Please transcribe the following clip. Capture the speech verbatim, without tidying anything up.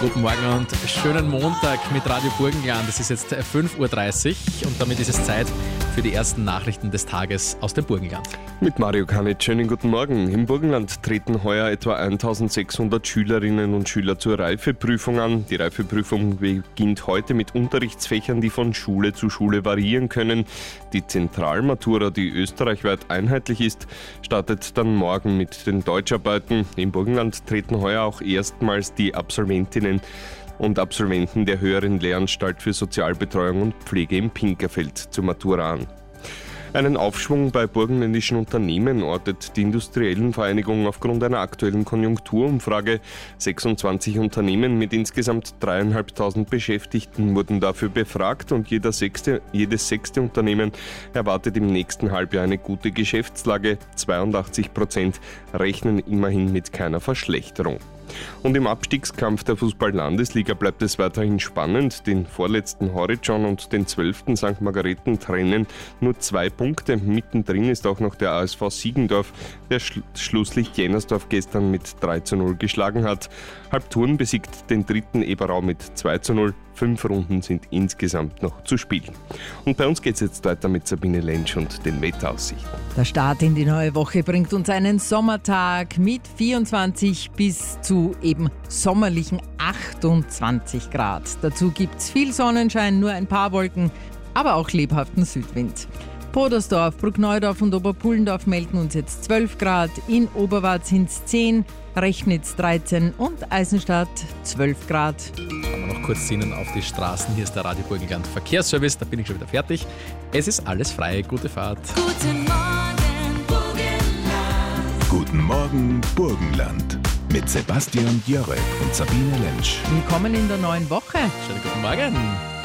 Guten Morgen und schönen Montag mit Radio Burgenland. Es ist jetzt fünf Uhr dreißig und damit ist es Zeit für die ersten Nachrichten des Tages aus dem Burgenland. Mit Mario Kanitsch, schönen guten Morgen. Im Burgenland treten heuer etwa eintausendsechshundert Schülerinnen und Schüler zur Reifeprüfung an. Die Reifeprüfung beginnt heute mit Unterrichtsfächern, die von Schule zu Schule variieren können. Die Zentralmatura, die österreichweit einheitlich ist, startet dann morgen mit den Deutscharbeiten. Im Burgenland treten heuer auch erstmals die Absolventinnen und Absolventen der Höheren Lehranstalt für Sozialbetreuung und Pflege in Pinkerfeld zur Matura an. Einen Aufschwung bei burgenländischen Unternehmen ortet die Industriellen Vereinigung aufgrund einer aktuellen Konjunkturumfrage. sechsundzwanzig Unternehmen mit insgesamt dreieinhalbtausend Beschäftigten wurden dafür befragt und jeder sechste, jedes sechste Unternehmen erwartet im nächsten Halbjahr eine gute Geschäftslage. zweiundachtzig Prozent rechnen immerhin mit keiner Verschlechterung. Und im Abstiegskampf der Fußball-Landesliga bleibt es weiterhin spannend. Den vorletzten Horizon und den zwölften Sankt Margareten trennen nur zwei Punkte. Mittendrin ist auch noch der A S V Siegendorf, der Sch- Schlusslicht Jennersdorf gestern mit drei zu null geschlagen hat. Halbturn besiegt den dritten Eberau mit zwei zu null. Fünf Runden sind insgesamt noch zu spielen. Und bei uns geht es jetzt weiter mit Sabine Lentsch und den Wetteraussichten. Der Start in die neue Woche bringt uns einen Sommertag mit vierundzwanzig bis zu eben sommerlichen achtundzwanzig Grad. Dazu gibt es viel Sonnenschein, nur ein paar Wolken, aber auch lebhaften Südwind. Podersdorf, Bruckneudorf und Oberpullendorf melden uns jetzt zwölf Grad, in Oberwart sind es zehn, Rechnitz dreizehn und Eisenstadt zwölf Grad. Schauen wir noch kurz sinnen auf die Straßen. Hier ist der Radio Burgenland Verkehrsservice, da bin ich schon wieder fertig. Es ist alles frei, gute Fahrt. Guten Morgen, Burgenland. Guten Morgen, Burgenland. Mit Sebastian Jörre und Sabine Lentsch. Willkommen in der neuen Woche. Schönen guten Morgen.